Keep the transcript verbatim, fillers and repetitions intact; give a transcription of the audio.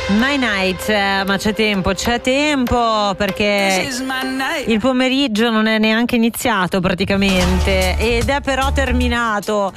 My Night, eh, ma c'è tempo, c'è tempo perché il pomeriggio non è neanche iniziato praticamente ed è però terminato.